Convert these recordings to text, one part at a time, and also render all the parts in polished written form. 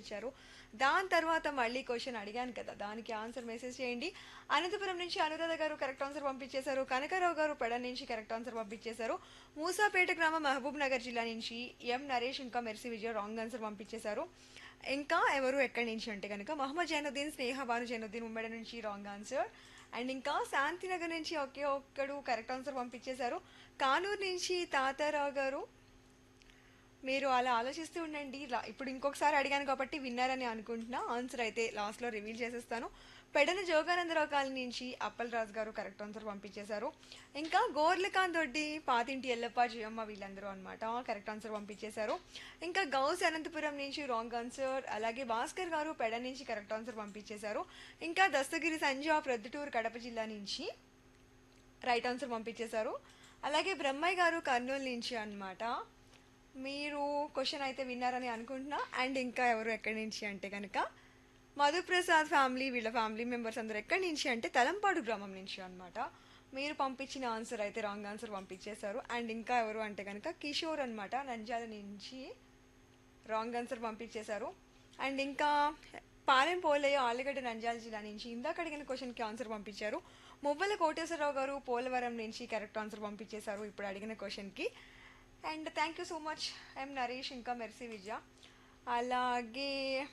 పంపించారు. దాని తర్వాత మళ్ళీ క్వశ్చన్ అడిగాను కదా, దానికి ఆన్సర్ మెసేజ్ చేయండి. అనంతపురం నుంచి అనురాధ గారు కరెక్ట్ ఆన్సర్ పంపించేశారు. కనకారావు గారు పెడ నుంచి కరెక్ట్ ఆన్సర్ పంపించేశారు. మూసాపేట గ్రామం మహబూబ్ నగర్ జిల్లా నుంచి ఎం నరేష్ ఇంకా మెర్సీ విజయ రాంగ్ ఆన్సర్ పంపించేశారు. ఇంకా ఎవరు ఎక్కడి నుంచి అంటే కనుక మహమ్మద్ జైనుద్దీన్, స్నేహ భాను జైనుద్దీన్ ఉమ్మడి నుంచి రాంగ్ ఆన్సర్. అండ్ ఇంకా శాంతినగర్ నుంచి ఒకే ఒక్కడు కరెక్ట్ ఆన్సర్ పంపించేశారు. కానూరు నుంచి తాతారావు గారు, మీరు అలా ఆలోచిస్తూ ఉండండి. ఇప్పుడు ఇంకొకసారి అడిగాను కాబట్టి విన్నారని అనుకుంటున్నా. ఆన్సర్ అయితే లాస్ట్లో రివీల్ చేసేస్తాను. పెడన జోగానందరావు కాలనీ నుంచి అప్పల్ రాజు గారు కరెక్ట్ ఆన్సర్ పంపించేశారు. ఇంకా గోర్లకాంత్ దొడ్డి, పాతింటి ఎల్లప్ప, జయమ్మ వీళ్ళందరూ అనమాట కరెక్ట్ ఆన్సర్ పంపించేశారు. ఇంకా గౌస్ అనంతపురం నుంచి రాంగ్ ఆన్సర్. అలాగే భాస్కర్ గారు పెడ నుంచి కరెక్ట్ ఆన్సర్ పంపించేశారు. ఇంకా దస్తగిరి సంజ ప్రొద్దుటూరు కడప జిల్లా నుంచి రైట్ ఆన్సర్ పంపించేశారు. అలాగే బ్రహ్మయ్య గారు కర్నూలు నుంచి అనమాట. మీరు క్వశ్చన్ అయితే విన్నారని అనుకుంటున్నా. అండ్ ఇంకా ఎవరు ఎక్కడి నుంచి అంటే కనుక మధుప్రసాద్ ఫ్యామిలీ, వీళ్ళ ఫ్యామిలీ మెంబర్స్ అందరూ ఎక్కడి నుంచి అంటే తలంపాడు గ్రామం నుంచి అనమాట. మీరు పంపించిన ఆన్సర్ అయితే రాంగ్ ఆన్సర్ పంపించేశారు. అండ్ ఇంకా ఎవరు అంటే కనుక కిషోర్ అనమాట, నంద్యాల నుంచి రాంగ్ ఆన్సర్ పంపించేశారు. అండ్ ఇంకా పాలెం పోలయ్య, ఆలుగడ్డ, నంద్యాల జిల్లా నుంచి ఇందాక అడిగిన క్వశ్చన్కి ఆన్సర్ పంపించారు. మువ్వల కోటేశ్వరరావు గారు పోలవరం నుంచి కరెక్ట్ ఆన్సర్ పంపించేశారు ఇప్పుడు అడిగిన క్వశ్చన్కి. And thank you so much ఎం నరేష్ ఇంకా మెర్సీ విజయ. అలాగే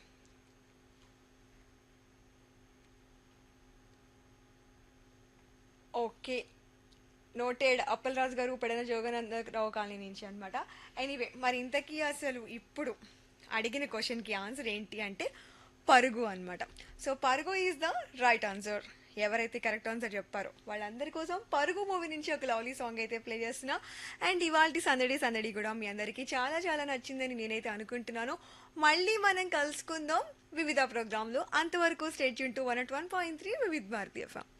ఓకే, నోటెడ్ అప్పలరాజు గారు పెడన జోగానందరావు కాలనీ నుంచి అనమాట. ఎనీవే, మరి ఇంతకీ అసలు ఇప్పుడు అడిగిన క్వశ్చన్కి ఆన్సర్ ఏంటి అంటే పరుగు అనమాట. సో పరుగు ఈజ్ ద రైట్ ఆన్సర్. ఎవరైతే కరెక్ట్ ఆన్సర్ చెప్పారో వాళ్ళందరి కోసం పరుగు మూవీ నుంచి ఒక లవ్లీ సాంగ్ అయితే ప్లే చేస్తున్నా. అండ్ ఇవాళ సందడి సందడి కూడా మీ అందరికీ చాలా చాలా నచ్చిందని నేనైతే అనుకుంటున్నాను. మళ్ళీ మనం కలుసుకుందాం వివిధ ప్రోగ్రాంలో. అంతవరకు స్టేట్ యూన్ టు 101.3 వివిధ భారతీయ ఎఫ్ఎం.